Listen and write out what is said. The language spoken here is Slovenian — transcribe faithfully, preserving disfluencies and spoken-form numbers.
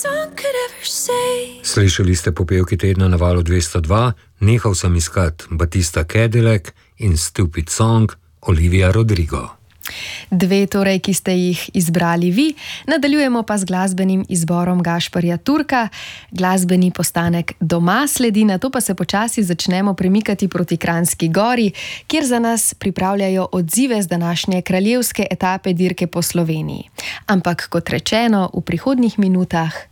Slišali ste popevki tedna na valu dvesto dva, Nehal sem iskat Batista Cadillac in Stupid Song Olivia Rodrigo. Dve torej, ki ste jih izbrali vi, nadaljujemo pa z glasbenim izborom Gašperja Turka. Glasbeni postanek doma sledi, nato pa se počasi začnemo premikati proti Kranjski Gori, kjer za nas pripravljajo odzive z današnje kraljevske etape dirke po Sloveniji. Ampak kot rečeno, v prihodnjih minutah